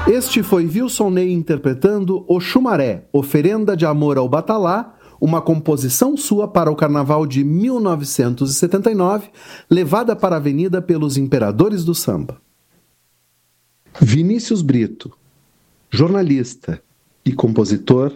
Este foi Wilson Ney interpretando O Xumaré, Oferenda de Amor ao Batalá, uma composição sua para o Carnaval de 1979, levada para a avenida pelos Imperadores do Samba. Vinícius Brito, jornalista e compositor,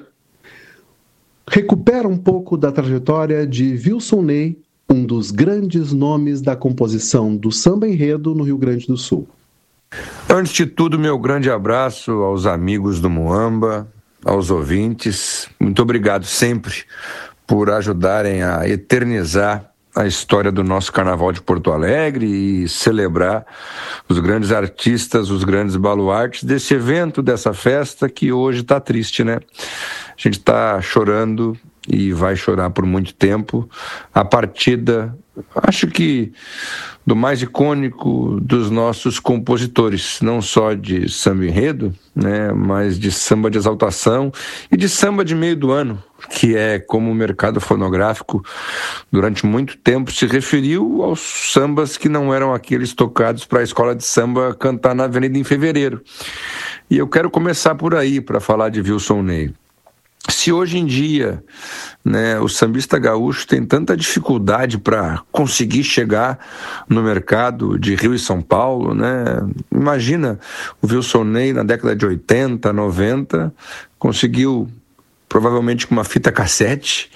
recupera um pouco da trajetória de Wilson Ney, um dos grandes nomes da composição do samba enredo no Rio Grande do Sul. Antes de tudo, meu grande abraço aos amigos do Muamba, aos ouvintes. Muito obrigado sempre por ajudarem a eternizar a história do nosso Carnaval de Porto Alegre e celebrar os grandes artistas, os grandes baluartes desse evento, dessa festa que hoje está triste, né? A gente está chorando e vai chorar por muito tempo a partida, acho que do mais icônico dos nossos compositores, não só de samba enredo, né, mas de samba de exaltação e de samba de meio do ano, que é como o mercado fonográfico durante muito tempo se referiu aos sambas que não eram aqueles tocados para a escola de samba cantar na avenida em fevereiro. E eu quero começar por aí para falar de Wilson Ney. Se hoje em dia, né, o sambista gaúcho tem tanta dificuldade para conseguir chegar no mercado de Rio e São Paulo, né, imagina o Wilson Ney na década de 80, 90, conseguiu, provavelmente com uma fita cassete,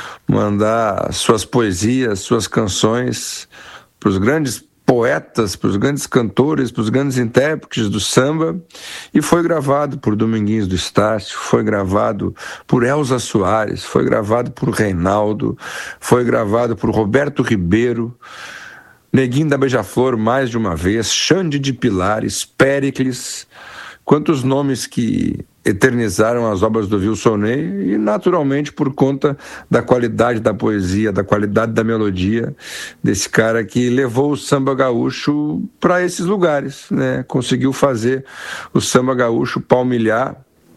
mandar suas poesias, suas canções para os grandes poetas, para os grandes cantores, para os grandes intérpretes do samba, e foi gravado por Dominguinhos do Estácio, foi gravado por Elza Soares, foi gravado por Reinaldo, foi gravado por Roberto Ribeiro, Neguinho da Beija-Flor mais de uma vez, Xande de Pilares, Péricles, quantos nomes que eternizaram as obras do Wilson Ney e, naturalmente, por conta da qualidade da poesia, da qualidade da melodia desse cara que levou o samba gaúcho para esses lugares, né? Conseguiu fazer o samba gaúcho palmilhar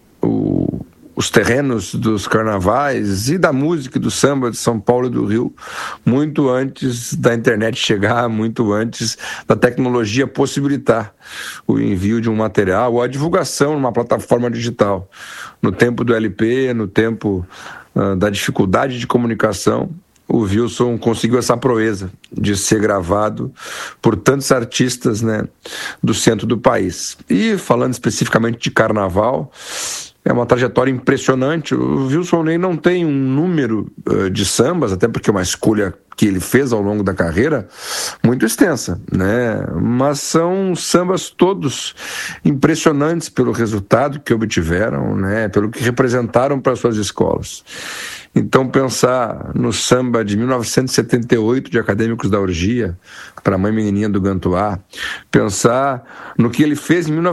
os terrenos dos carnavais e da música e do samba de São Paulo e do Rio, muito antes da internet chegar, muito antes da tecnologia possibilitar o envio de um material ou a divulgação numa plataforma digital. No tempo do LP, no tempo da dificuldade de comunicação, o Wilson conseguiu essa proeza de ser gravado por tantos artistas, né, do centro do país. E falando especificamente de carnaval, é uma trajetória impressionante. O Wilson Ney não tem um número de sambas, até porque é uma escolha que ele fez ao longo da carreira muito extensa, né? Mas são sambas todos impressionantes pelo resultado que obtiveram, né? Pelo que representaram para suas escolas. Então, pensar no samba de 1978 de Acadêmicos da Orgia, para a Mãe Menininha do Gantuá, pensar no que ele fez em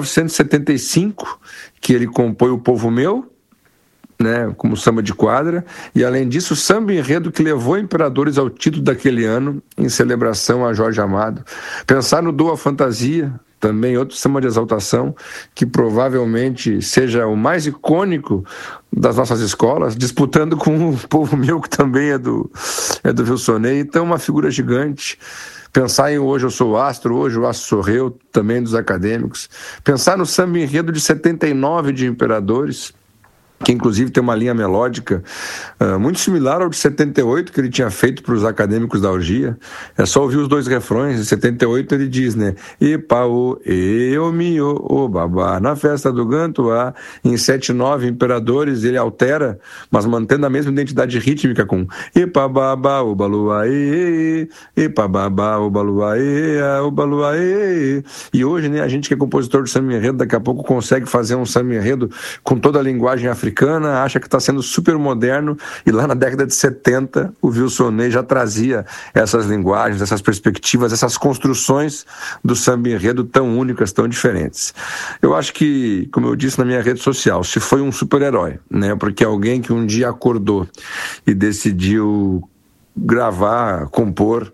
1975, que ele compõe O Povo Meu, né, como samba de quadra, e além disso, o samba enredo que levou Imperadores ao título daquele ano, em celebração a Jorge Amado. Pensar no Doa Fantasia, também outro samba de exaltação, que provavelmente seja o mais icônico das nossas escolas, disputando com O Povo Meu, que também é do Wilson Ney. Então, uma figura gigante. Pensar em Hoje Eu Sou Astro, Hoje o Astro Sou Eu, também dos acadêmicos. Pensar no samba enredo de 79 de Imperadores, que inclusive tem uma linha melódica muito similar ao de 78 que ele tinha feito para os Acadêmicos da Orgia. É só ouvir os dois refrões. Em 78 ele diz, né? Ipaô, eu mi, o babá, na festa do Gantuá. Em 79 Imperadores ele altera, mas mantendo a mesma identidade rítmica com Ipababa, o baluaê, Ipababa, o baluaê, o baluaê. E hoje, né, a gente que é compositor de samba enredo, daqui a pouco consegue fazer um samba enredo com toda a linguagem africana, acha que está sendo super moderno, e lá na década de 70 o Wilson Ney já trazia essas linguagens, essas perspectivas, essas construções do samba enredo tão únicas, tão diferentes. Eu acho que, como eu disse na minha rede social, se foi um super-herói, né? Porque alguém que um dia acordou e decidiu gravar, compor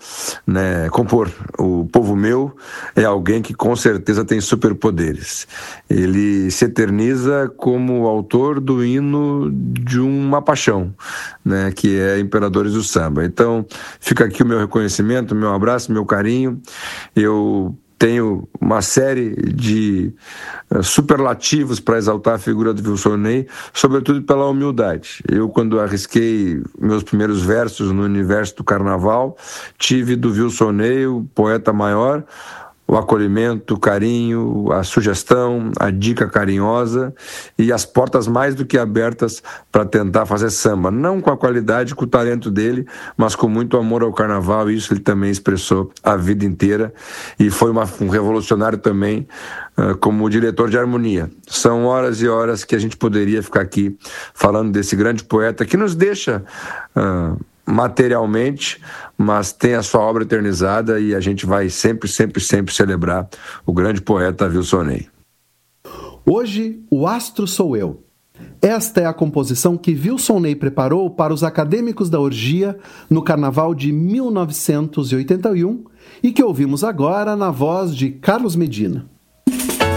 O Povo Meu, é alguém que com certeza tem superpoderes. Ele se eterniza como autor do hino de uma paixão, né, que é Imperadores do Samba. Então, fica aqui o meu reconhecimento, meu abraço, meu carinho. Eu tenho uma série de superlativos para exaltar a figura do Wilson Ney, sobretudo pela humildade. Eu, quando arrisquei meus primeiros versos no universo do carnaval, tive do Wilson Ney, o poeta maior, o acolhimento, o carinho, a sugestão, a dica carinhosa e as portas mais do que abertas para tentar fazer samba. Não com a qualidade, com o talento dele, mas com muito amor ao carnaval, e isso ele também expressou a vida inteira. E foi um revolucionário também como diretor de harmonia. São horas e horas que a gente poderia ficar aqui falando desse grande poeta que nos deixa materialmente, mas tem a sua obra eternizada, e a gente vai sempre celebrar o grande poeta Wilson Ney. Hoje, o astro sou eu. Esta é a composição que Wilson Ney preparou para os acadêmicos da Orgia no Carnaval de 1981 e que ouvimos agora na voz de Carlos Medina.